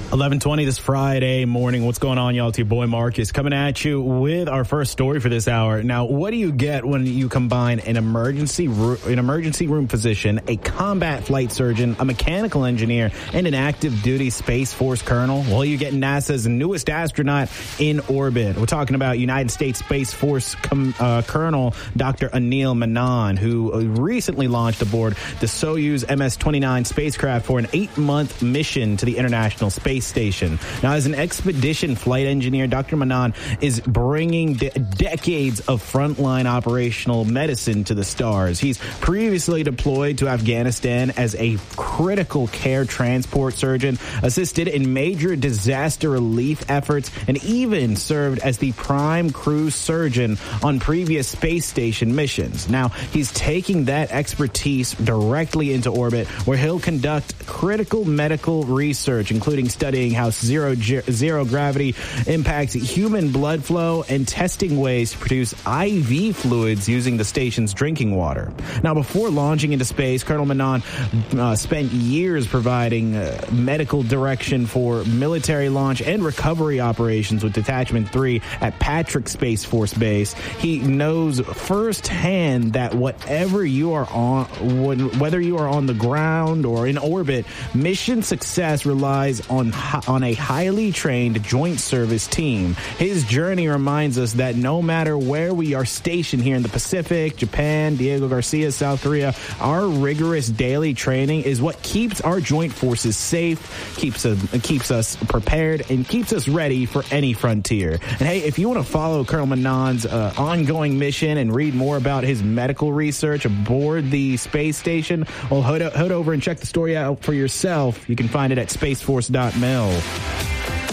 11:20 this Friday morning. What's going on, y'all? It's your boy Marcus coming at you with our first story for this hour. Now, what do you get when you combine an emergency room physician, a combat flight surgeon, a mechanical engineer, and an active duty Space Force colonel? Well, you get NASA's newest astronaut in orbit. We're talking about United States Space Force Colonel Dr. Anil Menon, who recently launched aboard the Soyuz MS-29 spacecraft for an 8-month mission to the International Space Station. Now, as an expedition flight engineer, Dr. Menon is bringing decades of frontline operational medicine to the stars. He's previously deployed to Afghanistan as a critical care transport surgeon, assisted in major disaster relief efforts, and even served as the prime crew surgeon on previous space station missions. Now, he's taking that expertise directly into orbit, where he'll conduct critical medical research, including studying how zero gravity impacts human blood flow and testing ways to produce IV fluids using the station's drinking water. Now, before launching into space, Colonel Menon spent years providing medical direction for military launch and recovery operations with Detachment 3 at Patrick Space Force Base. He knows firsthand that whether you are on the ground or in orbit, mission success relies on a highly trained joint service team. His journey reminds us that no matter where we are stationed here in the Pacific, Japan, Diego Garcia, South Korea, our rigorous daily training is what keeps our joint forces safe, keeps us prepared, and keeps us ready for any frontier. And hey, if you want to follow Colonel Menon's ongoing mission and read more about his medical research aboard the space station, well, head over and check the story out for yourself. You can find it at spaceforce.mil.